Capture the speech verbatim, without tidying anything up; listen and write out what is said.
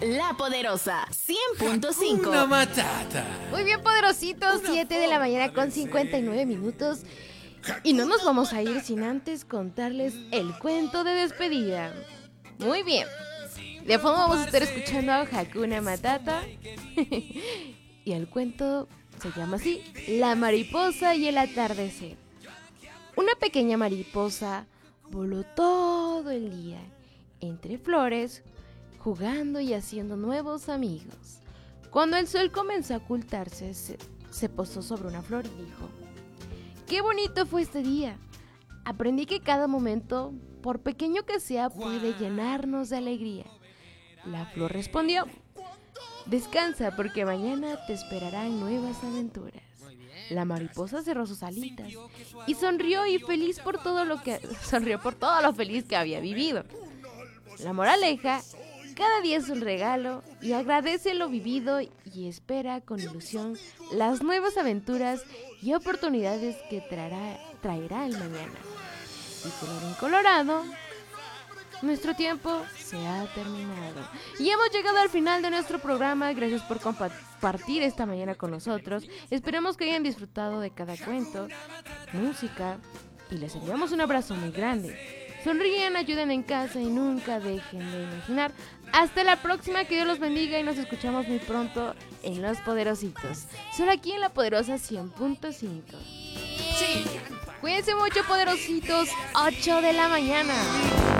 La Poderosa cien punto cinco. Una matata. Muy bien, poderositos, siete de la mañana con cincuenta y nueve minutos. Y no nos vamos a ir sin antes contarles el cuento de despedida. Muy bien. De fondo vamos a estar escuchando a Hakuna Matata. Y el cuento se llama así: La mariposa y el atardecer. Una pequeña mariposa voló todo el día entre flores, jugando y haciendo nuevos amigos. Cuando el sol comenzó a ocultarse, se, se posó sobre una flor y dijo: ¡Qué bonito fue este día! Aprendí que cada momento, por pequeño que sea, puede llenarnos de alegría. La flor respondió: Descansa, porque mañana te esperarán nuevas aventuras. La mariposa cerró sus alitas y sonrió y feliz por todo lo que sonrió por todo lo feliz que había vivido. La moraleja: cada día es un regalo y agradece lo vivido y espera con ilusión las nuevas aventuras y oportunidades que traerá, traerá el mañana. Y colorín colorado, nuestro tiempo se ha terminado. Y hemos llegado al final de nuestro programa. Gracias por compartir esta mañana con nosotros. Esperemos que hayan disfrutado de cada cuento, música, y les enviamos un abrazo muy grande. Sonríen, ayuden en casa y nunca dejen de imaginar. Hasta la próxima, que Dios los bendiga y nos escuchamos muy pronto en Los Poderositos. Solo aquí en La Poderosa cien punto cinco. Sí. Cuídense mucho, poderositos. ocho de la mañana.